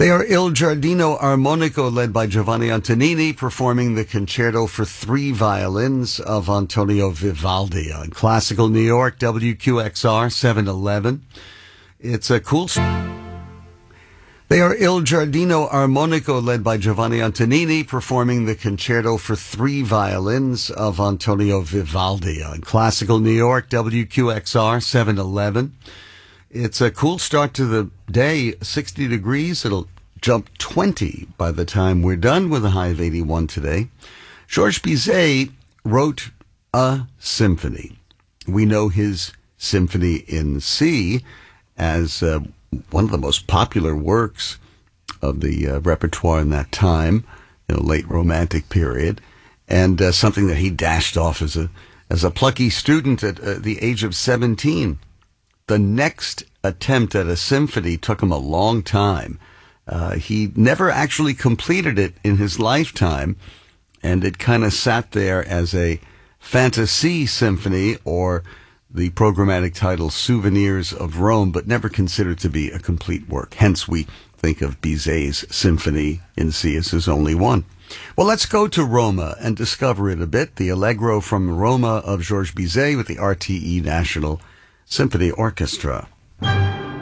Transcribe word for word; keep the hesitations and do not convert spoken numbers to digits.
They are Il Giardino Armonico, led by Giovanni Antonini, performing the concerto for three violins of Antonio Vivaldi on Classical New York, W Q X R seven eleven. It's a cool... They are Il Giardino Armonico, led by Giovanni Antonini, performing the concerto for three violins of Antonio Vivaldi on Classical New York, W Q X R seven eleven. It's a cool start to the day, sixty degrees. It'll jump twenty by the time we're done with a high of eighty-one today. Georges Bizet wrote a symphony. We know his Symphony in C as uh, one of the most popular works of the uh, repertoire in that time, you know, late Romantic period, and uh, something that he dashed off as a as a plucky student at uh, the age of seventeen. The next attempt at a symphony took him a long time. Uh, he never actually completed it in his lifetime, and it kind of sat there as a fantasy symphony, or the programmatic title Souvenirs of Rome, but never considered to be a complete work. Hence, we think of Bizet's Symphony in C as his only one. Well, let's go to Roma and discover it a bit. The Allegro from Roma of Georges Bizet with the R T E National Symphony Orchestra.